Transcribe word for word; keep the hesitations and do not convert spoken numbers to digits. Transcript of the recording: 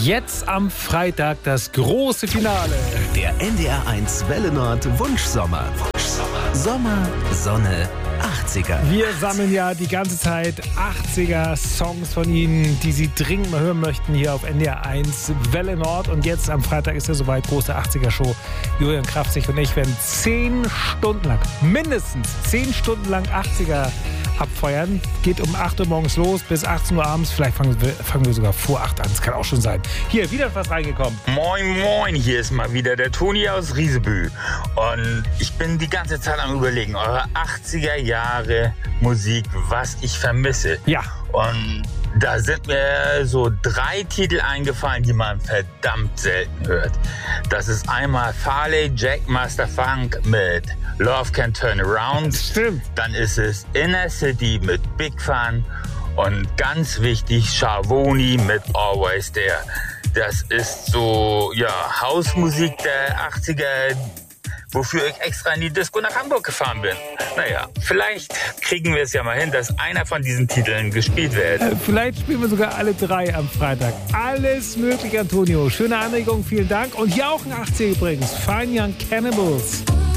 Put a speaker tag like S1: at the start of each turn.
S1: Jetzt am Freitag das große Finale.
S2: Der N D R eins Welle Nord Wunschsommer. Wunschsommer. Sommer, Sonne, achtziger.
S1: Wir sammeln ja die ganze Zeit achtziger-Songs von Ihnen, die Sie dringend mal hören möchten, hier auf N D R eins Welle Nord. Und jetzt am Freitag ist ja soweit, große achtziger-Show. Julian Krafzig und ich werden zehn Stunden lang, mindestens zehn Stunden lang achtziger abfeuern. Geht um acht Uhr morgens los bis achtzehn Uhr abends. Vielleicht fangen wir, fangen wir sogar vor acht an. Das kann auch schon sein. Hier, wieder was reingekommen.
S3: Moin, moin, hier ist mal wieder der Toni aus Riesebü. Und ich bin die ganze Zeit am Überlegen, eure achtziger Jahre Musik, was ich vermisse.
S1: Ja.
S3: Und da sind mir so drei Titel eingefallen, die man verdammt selten hört. Das ist einmal Farley Jack Master Funk mit Love Can Turn Around.
S1: Stimmt.
S3: Dann ist es Inner City mit Big Fun. Und ganz wichtig, Schiavone mit Always There. Das ist so, ja, Hausmusik der achtziger, wofür ich extra in die Disco nach Hamburg gefahren bin. Naja, vielleicht kriegen wir es ja mal hin, dass einer von diesen Titeln gespielt wird.
S1: Äh, vielleicht spielen wir sogar alle drei am Freitag. Alles möglich, Antonio. Schöne Anregung, vielen Dank. Und hier auch ein achtziger übrigens. Fine Young Cannibals.